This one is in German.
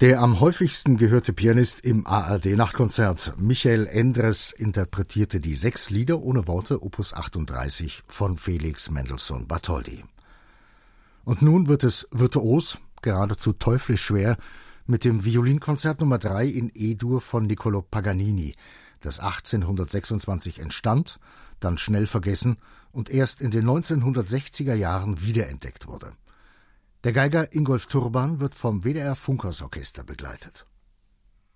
Der am häufigsten gehörte Pianist im ARD-Nachtkonzert, Michael Endres, interpretierte die 6 Lieder ohne Worte, Opus 38 von Felix Mendelssohn Bartholdy. Und nun wird es virtuos, geradezu teuflisch schwer, mit dem Violinkonzert Nummer 3 in E-Dur von Niccolò Paganini, das 1826 entstand, dann schnell vergessen und erst in den 1960er Jahren wiederentdeckt wurde. Der Geiger Ingolf Turban wird vom WDR Funkhaus Orchester begleitet.